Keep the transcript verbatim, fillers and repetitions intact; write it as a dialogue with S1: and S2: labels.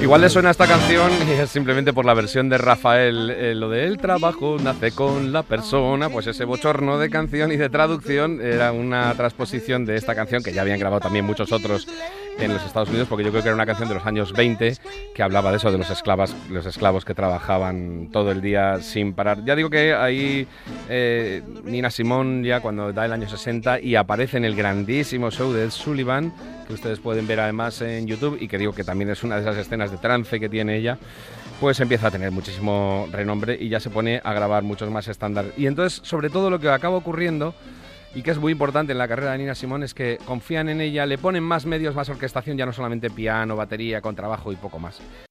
S1: Igual le suena esta canción y es simplemente por la versión de Rafael, eh, lo de el trabajo nace con la persona, pues ese bochorno de canción y de traducción era una transposición de esta canción que ya habían grabado también muchos otros en los Estados Unidos, porque yo creo que era una canción de los años veinte que hablaba de eso, de los esclavos, los esclavos que trabajaban todo el día sin parar. Ya digo que ahí eh, Nina Simone ya cuando da el año sesenta y aparece en el grandísimo show de Ed Sullivan, que ustedes pueden ver además en YouTube, y que digo que también es una de esas escenas de trance que tiene ella, pues empieza a tener muchísimo renombre y ya se pone a grabar muchos más estándares. Y entonces, sobre todo lo que acaba ocurriendo, y que es muy importante en la carrera de Nina Simone, es que confían en ella, le ponen más medios, más orquestación, ya no solamente piano, batería, contrabajo y poco más.